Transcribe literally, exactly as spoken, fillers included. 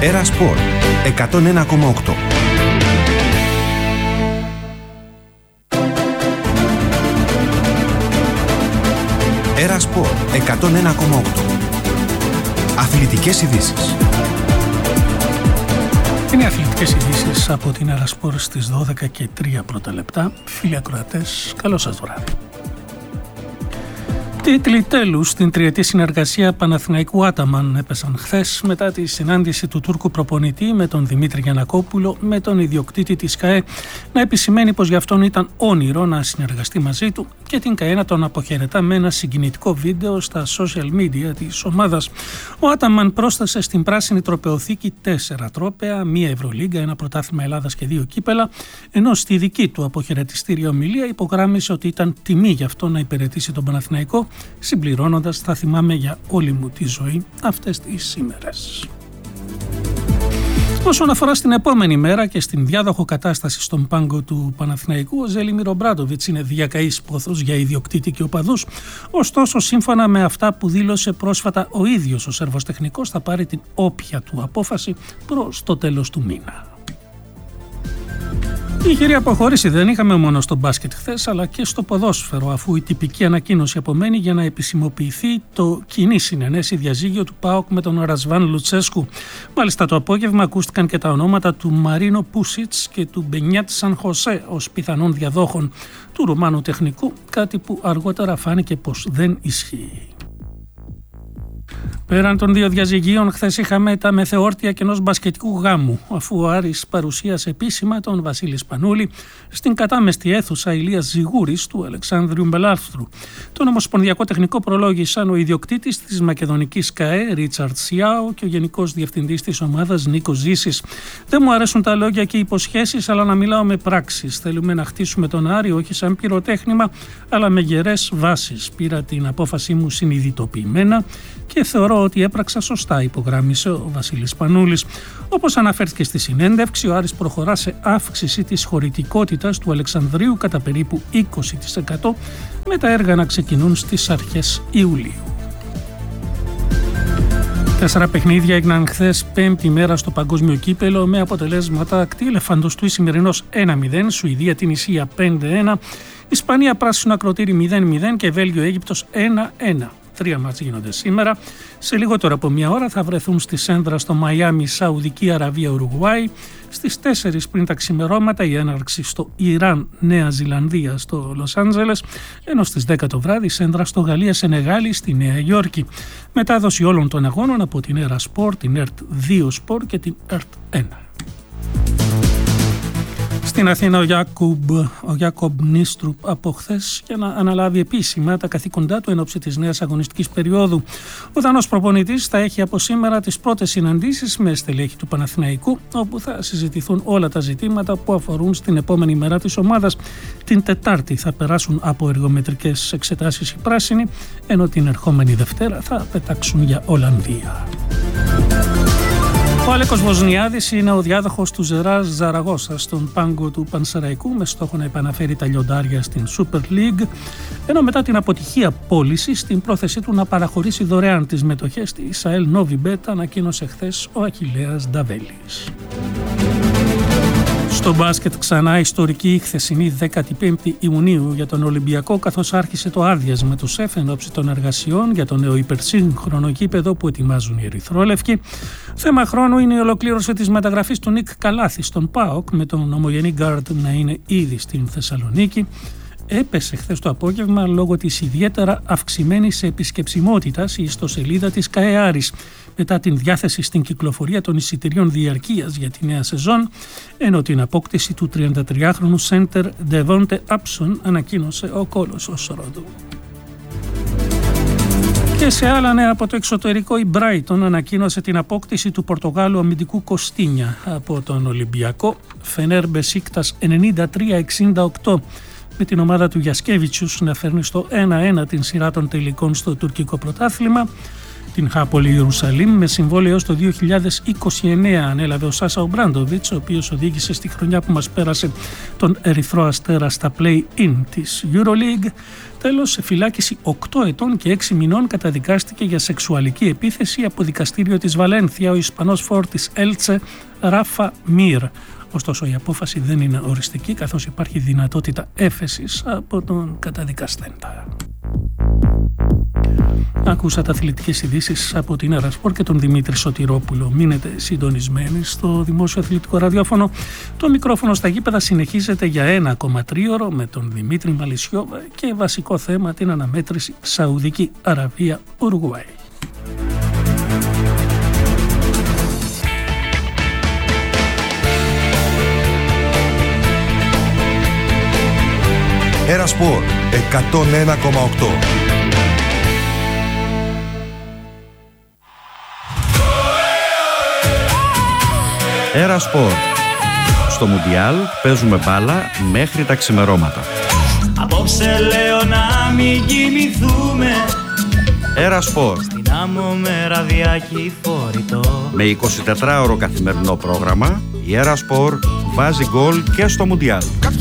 Έρα Σπορ εκατόν ένα κόμμα οκτώ. Έρα Σπορ εκατόν ένα κόμμα οκτώ. Αθλητικές ειδήσεις. Είναι αθλητικές ειδήσεις από την Έρα Σπορ στις δώδεκα και τρία πρώτα λεπτά. Φίλοι ακροατές, καλό σας βράδυ. Τίτλοι τέλους στην τριετή συνεργασία Παναθηναϊκού Άταμαν έπεσαν χθες μετά τη συνάντηση του Τούρκου προπονητή με τον Δημήτρη Γιαννακόπουλο με τον ιδιοκτήτη της ΚΑΕ να επισημαίνει πως για αυτόν ήταν όνειρο να συνεργαστεί μαζί του και την ΚΑΕ να τον αποχαιρετά με ένα συγκινητικό βίντεο στα social media της ομάδας. Ο Άταμαν πρόσθεσε στην πράσινη τροπεοθήκη τέσσερα τρόπαια, μία Ευρωλίγκα, ένα πρωτάθλημα Ελλάδας και δύο κύπελα, ενώ στη δική του αποχαιρετιστήρια ομιλία υπογράμμισε ότι ήταν τιμή για αυτό να υπηρετήσει τον Παναθηναϊκό, συμπληρώνοντας «Θα θυμάμαι για όλη μου τη ζωή αυτές τις ημέρες». Όσον αφορά στην επόμενη μέρα και στην διάδοχο κατάσταση στον πάγκο του Παναθηναϊκού, ο Ζέλιμιρ Ομπράντοβιτς είναι διακαής πόθος για ιδιοκτήτη και οπαδούς. Ωστόσο, σύμφωνα με αυτά που δήλωσε πρόσφατα ο ίδιος ο Σέρβος τεχνικός, θα πάρει την όποια του απόφαση προς το τέλος του μήνα. Τυχερή αποχώρηση δεν είχαμε μόνο στο μπάσκετ χθες, αλλά και στο ποδόσφαιρο, αφού η τυπική ανακοίνωση απομένει για να επισημοποιηθεί το κοινή συνενέση διαζύγιο του ΠΑΟΚ με τον Ρασβάν Λουτσέσκου. Μάλιστα το απόγευμα ακούστηκαν και τα ονόματα του Μαρίνο Πούσιτς και του Μπενιάτ Σαν Χωσέ ως πιθανών διαδόχων του Ρουμάνου τεχνικού, κάτι που αργότερα φάνηκε πως δεν ισχύει. Πέραν των δύο διαζυγίων, χθες είχαμε τα μεθεόρτια και ενός μπασκετικού γάμου, αφού ο Άρης παρουσίασε επίσημα τον Βασίλη Σπανούλη στην κατάμεστη αίθουσα Ηλίας Ζιγούρης του Αλεξάνδριου Μπελάρθρου. Τον ομοσπονδιακό τεχνικό προλόγησαν ο ιδιοκτήτης της μακεδονικής ΚΑΕ, Ρίτσαρτ Σιάο, και ο γενικός διευθυντής της ομάδας, Νίκος Ζήσης. Δεν μου αρέσουν τα λόγια και οι υποσχέσεις, αλλά να μιλάω με πράξεις. Θέλουμε να χτίσουμε τον Άρη όχι σαν πυροτέχνημα, αλλά με γερές βάσεις. Πήρα την απόφασή μου συνειδητοποιημένα και θεωρώ ότι έπραξα σωστά, υπογράμμισε ο Βασίλης Πανούλης. Όπως αναφέρθηκε στη συνέντευξη, ο Άρης προχωρά σε αύξηση της χωρητικότητας του Αλεξανδρίου κατά περίπου είκοσι τοις εκατό, με τα έργα να ξεκινούν στις αρχές Ιουλίου. Τέσσερα παιχνίδια έγιναν χθες πέμπτη μέρα στο Παγκόσμιο Κύπελλο με αποτελέσματα ακτή ελεφαντοστού Ισημερινός ένα μηδέν, Σουηδία Τινησία πέντε ένα, Ισπανία Πράσινο Ακροτήρι μηδέν μηδέν και Βέλγιο Αίγυπτος ένα ένα. Τρία μάτς γίνονται σήμερα. Σε λιγότερο από μία ώρα θα βρεθούν στη Σέντρα στο Μαϊάμι, Σαουδική Αραβία, Ουρουγουάη. Στις τέσσερις πριν τα ξημερώματα η έναρξη στο Ιράν, Νέα Ζηλανδία, στο Λος Άντζελες, ενώ στις δέκα το βράδυ η Σέντρα στο Γαλλία, Σενεγάλη, στη Νέα Υόρκη. Μετάδοση όλων των αγώνων από την Έρα Σπορ, την ΕΡΤ δύο Σπορ και την ΕΡΤ ένα. Στην Αθήνα ο Γιάκουμ, ο Γιάκομπ Νίστρουπ από χθες για να αναλάβει επίσημα τα καθήκοντά του εν ώψη της νέας αγωνιστικής περίοδου. Ο Δανός προπονητής θα έχει από σήμερα τις πρώτες συναντήσεις με στελέχη του Παναθηναϊκού, όπου θα συζητηθούν όλα τα ζητήματα που αφορούν στην επόμενη μέρα της ομάδας. Την Τετάρτη θα περάσουν από εργομετρικές εξετάσεις οι πράσινοι, ενώ την ερχόμενη Δευτέρα θα πετάξουν για Ολλανδία. Ο Αλέκος Βοσνιάδης είναι ο διάδοχος του Ζεράζ Ζαραγώσα στον πάγκο του Πανσεραϊκού με στόχο να επαναφέρει τα λιοντάρια στην Super League, ενώ μετά την αποτυχία πώληση στην πρόθεσή του να παραχωρήσει δωρεάν τις μετοχές στη Ισαέλ Νόβιμπετ, ανακοίνωσε χθες ο Αχιλλέας Νταβέλης. Στο μπάσκετ ξανά ιστορική χθεσινή δέκατη πέμπτη Ιουνίου για τον Ολυμπιακό, καθώς άρχισε το άδειασμα του ΣΕΦ εν ώψη των εργασιών για το νέο υπερσύγχρονο γήπεδο που ετοιμάζουν οι Ερυθρόλευκοι. Θέμα χρόνου είναι η ολοκλήρωση της μεταγραφής του Νίκ Καλάθη στον ΠΑΟΚ, με τον ομογενή γκάρντ να είναι ήδη στην Θεσσαλονίκη. Έπεσε χθες το απόγευμα λόγω της ιδιαίτερα αυξημένης επισκεψιμότητας η ιστοσελίδα της ΚΑΕ Άρης μετά την διάθεση στην κυκλοφορία των εισιτηρίων διαρκείας για τη νέα σεζόν, ενώ την απόκτηση του τριαντατριάχρονου σέντερ Ντεβόντε Άψον ανακοίνωσε ο Κόλοσος Ρόδου. Και σε άλλα νέα από το εξωτερικό, η Brighton ανακοίνωσε την απόκτηση του Πορτογάλου αμυντικού Κωστίνια από τον Ολυμπιακό. Φενέρ Μπεσίκτας ενενήντα τρία εξήντα οκτώ, με την ομάδα του Γιασκέβιτσιους να φέρνει στο ένα ένα την σειρά των τελικών στο τουρκικό πρωτάθλημα. Την Χάπολη Ιερουσαλήμ με συμβόλαιο έως το δύο χιλιάδες είκοσι εννέα ανέλαβε ο Σάσα Ομπράντοβιτς, ο οποίος οδήγησε στη χρονιά που μας πέρασε τον Ερυθρό Αστέρα στα play-in της EuroLeague. Τέλος, σε φυλάκιση οκτώ ετών και έξι μηνών καταδικάστηκε για σεξουαλική επίθεση από δικαστήριο της Βαλένθια ο Ισπανός φορ της Έλτσε Ράφα Μίρ. Ωστόσο, η απόφαση δεν είναι οριστική, καθώς υπάρχει δυνατότητα έφεσης από τον καταδικαστέντα. Ακούσατε αθλητικές ειδήσεις από την Ερασπορ και τον Δημήτρη Σωτηρόπουλο. Μείνετε συντονισμένοι στο Δημόσιο Αθλητικό Ραδιόφωνο. Το μικρόφωνο στα γήπεδα συνεχίζεται για ένα ακόμα τρίωρο με τον Δημήτρη Μαλισιώβα και βασικό θέμα την αναμέτρηση Σαουδική Αραβία-Ουρουγουάη. Ερασπορ εκατόν ένα κόμμα οκτώ. Ερασπορ. Στο Μουντιάλ παίζουμε μπάλα μέχρι τα ξημερώματα. Απόψε λέω να μην κοιμηθούμε. Ερασπορ. Στην άμμο με ραδιάκι φορητό. Με εικοσιτετράωρο καθημερινό πρόγραμμα, η Ερασπορ βάζει γκολ και στο Μουντιάλ.